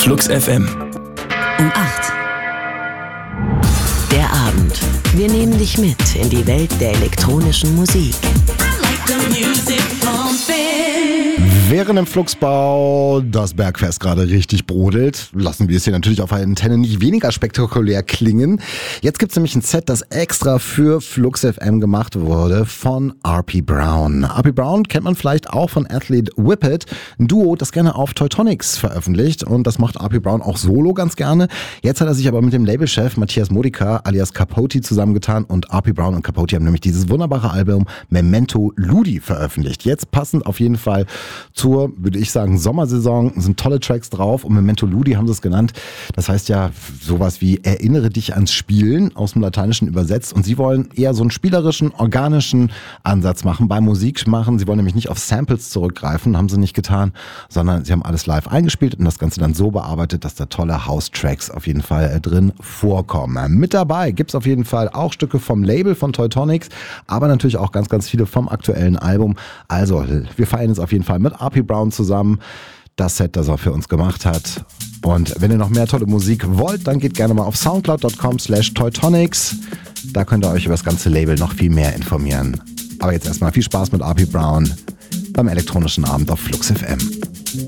Flux FM. Um 8. Der Abend. Wir nehmen dich mit in die Welt der elektronischen Musik. Während im Fluxbau das Bergfest gerade richtig brodelt, lassen wir es hier natürlich auf einen Antenne nicht weniger spektakulär klingen. Jetzt gibt es nämlich ein Set, das extra für Flux FM gemacht wurde von R.P. Brown. R.P. Brown kennt man vielleicht auch von Athlete Whippet, ein Duo, das gerne auf Teutonics veröffentlicht, und das macht R.P. Brown auch solo ganz gerne. Jetzt hat er sich aber mit dem Labelchef Matthias Modica alias Capote zusammengetan, und R.P. Brown und Capote haben nämlich dieses wunderbare Album Memento Ludi veröffentlicht. Jetzt passend auf jeden Fall zur, würde ich sagen, Sommersaison, sind tolle Tracks drauf, und Memento Ludi haben sie es genannt. Das heißt ja sowas wie Erinnere dich ans Spielen, aus dem Lateinischen übersetzt, und sie wollen eher so einen spielerischen, organischen Ansatz machen, beim Musik machen. Sie wollen nämlich nicht auf Samples zurückgreifen, haben sie nicht getan, sondern sie haben alles live eingespielt und das Ganze dann so bearbeitet, dass da tolle House-Tracks auf jeden Fall drin vorkommen. Mit dabei gibt's auf jeden Fall auch Stücke vom Label von Teutonics, aber natürlich auch ganz, ganz viele vom aktuellen Album. Also, wir feiern jetzt auf jeden Fall mit R.P. Brown zusammen das Set, das er für uns gemacht hat. Und wenn ihr noch mehr tolle Musik wollt, dann geht gerne mal auf soundcloud.com/Teutonics. Da könnt ihr euch über das ganze Label noch viel mehr informieren. Aber jetzt erstmal viel Spaß mit R.P. Brown beim elektronischen Abend auf Flux FM.